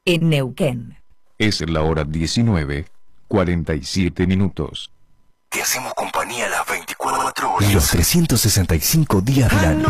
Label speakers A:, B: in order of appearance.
A: en Neuquén.
B: Es la hora 19:47.
C: Te hacemos compañía las 24 horas.
D: Los 365 días del año.